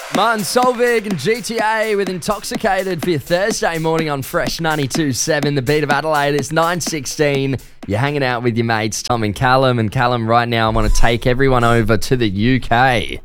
Martin Solveig and GTA with Intoxicated for your Thursday morning on Fresh 92.7, the beat of Adelaide. It's 9:16. You're hanging out with your mates Tom and Callum. And Callum, right now I want to take everyone over to the UK.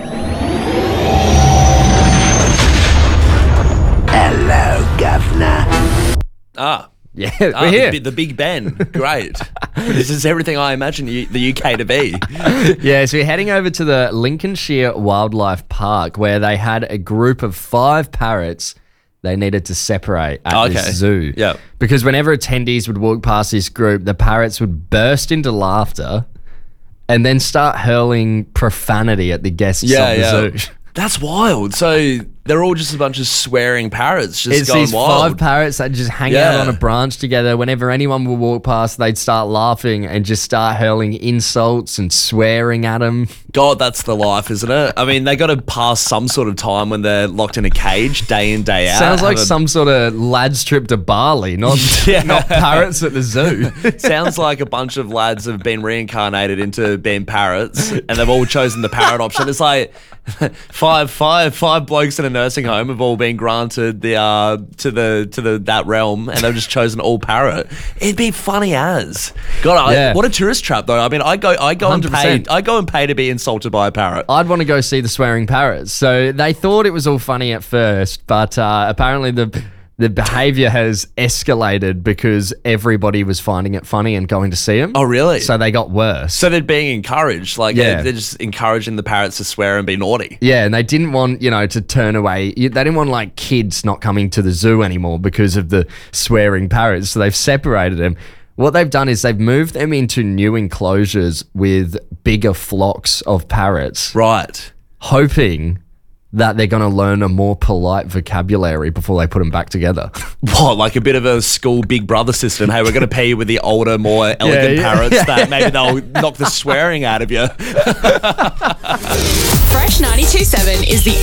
Hello, Governor. Yeah, we're here. The Big Ben. Great. This is everything I imagine the UK to be. Yeah, so we're heading over to the Lincolnshire Wildlife Park where they had a group of 5 parrots they needed to separate at this zoo. Yeah. Because whenever attendees would walk past this group, the parrots would burst into laughter and then start hurling profanity at the guests of the zoo. That's wild. So they're all just a bunch of swearing parrots just It's going these wild. 5 parrots that just hang out on a branch together. Whenever anyone would walk past, they'd start laughing and just start hurling insults and swearing at them. God, that's the life, isn't it? I mean, they got to pass some sort of time when they're locked in a cage day in, day out. Sounds like some sort of lads trip to Bali, not parrots at the zoo. Sounds like a bunch of lads have been reincarnated into being parrots, and they've all chosen the parrot option. It's like five blokes in a nursing home have all been granted that realm, and they've just chosen all parrot. It'd be funny as God. What a tourist trap, though. I mean, I go and pay to be insulted by a parrot. I'd want to go see the swearing parrots. So they thought it was all funny at first, but apparently the behaviour has escalated because everybody was finding it funny and going to see them. Oh, really? So they got worse. So they're being encouraged. They're just encouraging the parrots to swear and be naughty. Yeah, and they didn't want, to turn away. They didn't want, kids not coming to the zoo anymore because of the swearing parrots. So they've separated them. What they've done is they've moved them into new enclosures with bigger flocks of parrots. Right. Hoping that they're going to learn a more polite vocabulary before they put them back together. What, like a bit of a school Big Brother system? Hey, we're going to pair you with the older, more elegant parrots that maybe they'll knock the swearing out of you. Fresh 92.7 is the